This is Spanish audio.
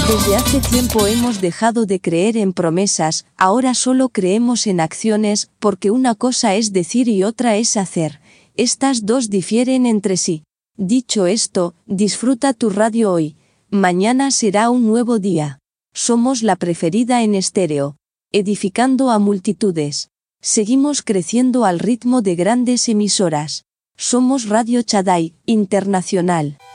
Desde hace tiempo hemos dejado de creer en promesas, ahora solo creemos en acciones, porque una cosa es decir y otra es hacer. Estas dos difieren entre sí. Dicho esto, disfruta tu radio hoy. Mañana será un nuevo día. Somos la preferida en estéreo. Edificando a multitudes. Seguimos creciendo al ritmo de grandes emisoras. Somos Radio Shaddai Internacional.